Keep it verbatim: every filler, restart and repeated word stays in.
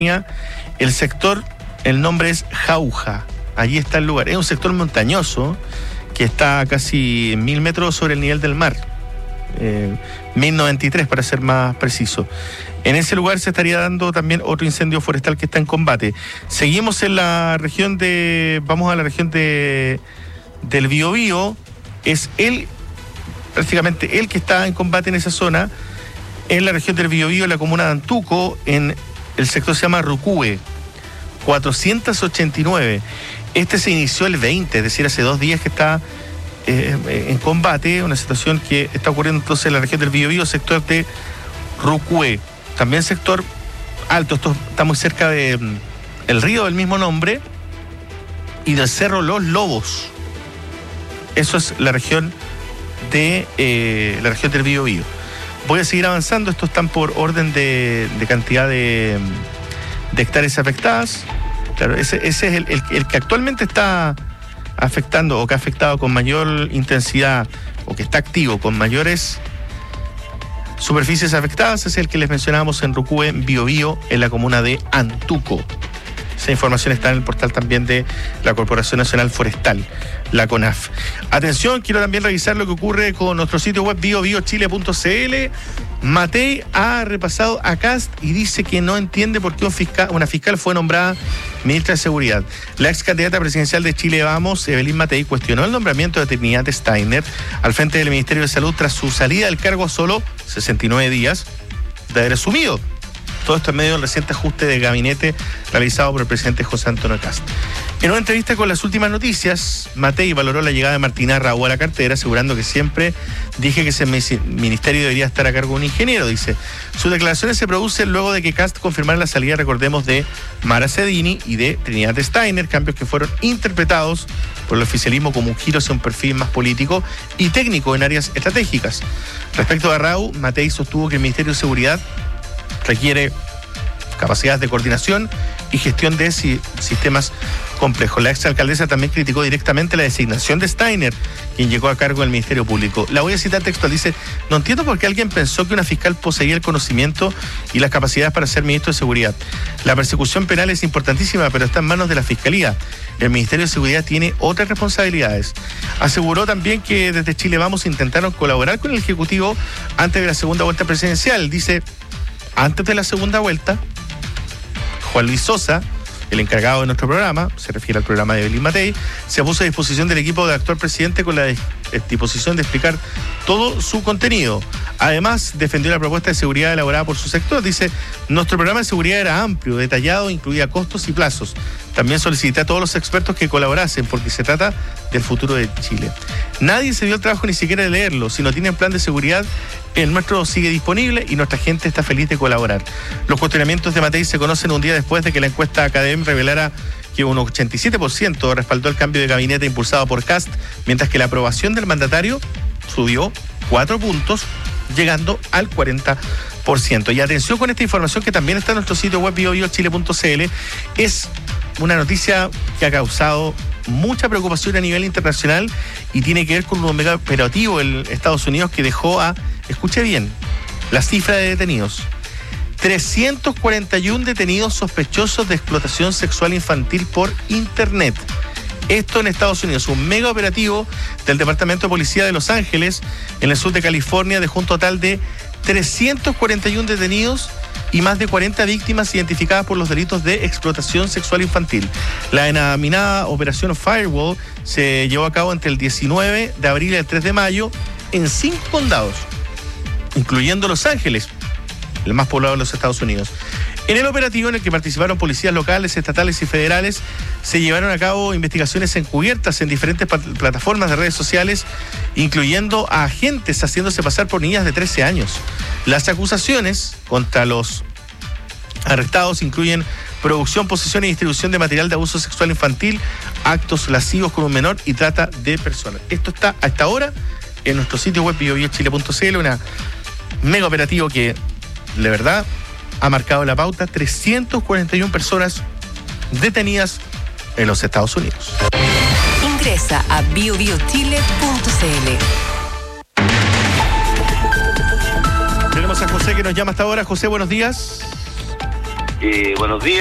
El sector, el nombre es Jauja. Allí está el lugar. Es un sector montañoso que está a casi mil metros sobre el nivel del mar. Eh, mil noventa y tres para ser más preciso. En ese lugar se estaría dando también otro incendio forestal que está en combate. Seguimos en la región de... Vamos a la región de del Biobío. Es él, prácticamente él que está en combate en esa zona, en la región del Biobío, en la comuna de Antuco, en el sector se llama Rucúe, cuatrocientos ochenta y nueve. Este se inició el veinte, es decir, hace dos días que está eh, en combate, una situación que está ocurriendo entonces en la región del Biobío, sector de Rucúe. También sector alto, esto está muy cerca de mm, el río del mismo nombre y del cerro Los Lobos. Eso es la región de eh, la región del Biobío. Voy a seguir avanzando, estos están por orden de, de cantidad de, de hectáreas afectadas. Claro, ese, ese es el, el, el que actualmente está afectando o que ha afectado con mayor intensidad o que está activo con mayores superficies afectadas, es el que les mencionábamos en Rucúe, Biobío, en la comuna de Antuco. Esa información está en el portal también de la Corporación Nacional Forestal, la CONAF. Atención, quiero también revisar lo que ocurre con nuestro sitio web bio bio chile punto c l. Matei ha repasado a Kast y dice que no entiende por qué un fiscal, una fiscal fue nombrada ministra de Seguridad. La ex candidata presidencial de Chile Vamos, Evelyn Matei, cuestionó el nombramiento de Trinidad Steiner al frente del Ministerio de Salud tras su salida del cargo a solo sesenta y nueve días de haber asumido. Todo esto en medio del reciente ajuste de gabinete realizado por el presidente José Antonio Kast. En una entrevista con Las Últimas Noticias, Matei valoró la llegada de Martina Raúl a la cartera, asegurando que siempre dije que ese ministerio debería estar a cargo de un ingeniero, dice. Sus declaraciones se producen luego de que Kast confirmara la salida, recordemos, de Mara Cedini y de Trinidad Steiner, cambios que fueron interpretados por el oficialismo como un giro hacia un perfil más político y técnico en áreas estratégicas. Respecto a Raúl, Matei sostuvo que el Ministerio de Seguridad requiere capacidades de coordinación y gestión de si, sistemas complejos. La exalcaldesa también criticó directamente la designación de Steiner, quien llegó a cargo del Ministerio Público. La voy a citar textual, dice: no entiendo por qué alguien pensó que una fiscal poseía el conocimiento y las capacidades para ser ministro de Seguridad. La persecución penal es importantísima, pero está en manos de la Fiscalía. El Ministerio de Seguridad tiene otras responsabilidades. Aseguró también que desde Chile Vamos intentaron colaborar con el Ejecutivo antes de la segunda vuelta presidencial. Dice: antes de la segunda vuelta, Juan Luis Sosa, el encargado de nuestro programa, se refiere al programa de Evelyn Matei, se puso a disposición del equipo del actual presidente con la disposición de explicar todo su contenido. Además, defendió la propuesta de seguridad elaborada por su sector. Dice: nuestro programa de seguridad era amplio, detallado, incluía costos y plazos. También solicité a todos los expertos que colaborasen, porque se trata del futuro de Chile. Nadie se dio el trabajo ni siquiera de leerlo. Si no tienen plan de seguridad, el nuestro sigue disponible y nuestra gente está feliz de colaborar. Los cuestionamientos de Matei se conocen un día después de que la encuesta Academ revelara que un ochenta y siete por ciento respaldó el cambio de gabinete impulsado por Kast, mientras que la aprobación del mandatario subió cuatro puntos, llegando al cuarenta por ciento. Y atención con esta información que también está en nuestro sitio web bio bio chile punto c l. Es una noticia que ha causado mucha preocupación a nivel internacional y tiene que ver con un mega operativo en Estados Unidos que dejó a, escuche bien, la cifra de detenidos: trescientos cuarenta y uno detenidos sospechosos de explotación sexual infantil por internet. Esto en Estados Unidos, un mega operativo del Departamento de Policía de Los Ángeles, en el sur de California, dejó un total de trescientos cuarenta y uno detenidos y más de cuarenta víctimas identificadas por los delitos de explotación sexual infantil. La denominada Operación Firewall se llevó a cabo entre el diecinueve de abril y el tres de mayo en cinco condados, incluyendo Los Ángeles, el más poblado de los Estados Unidos. En el operativo, en el que participaron policías locales, estatales y federales, se llevaron a cabo investigaciones encubiertas en diferentes plataformas de redes sociales, incluyendo a agentes haciéndose pasar por niñas de trece años. Las acusaciones contra los arrestados incluyen producción, posesión y distribución de material de abuso sexual infantil, actos lascivos con un menor y trata de personas. Esto está hasta ahora en nuestro sitio web bio bio chile punto c l, una mega operativo que, de verdad, ha marcado la pauta. Trescientas cuarenta y una personas detenidas en los Estados Unidos. Ingresa a bio bio chile punto c l. Tenemos a José que nos llama hasta ahora. José, buenos días. Eh, buenos días.